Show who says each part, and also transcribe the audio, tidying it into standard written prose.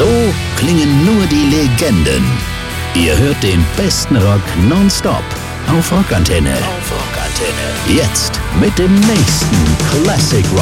Speaker 1: So klingen nur die Legenden. Ihr hört den besten Rock nonstop auf Rockantenne. Jetzt mit dem nächsten Classic Rock.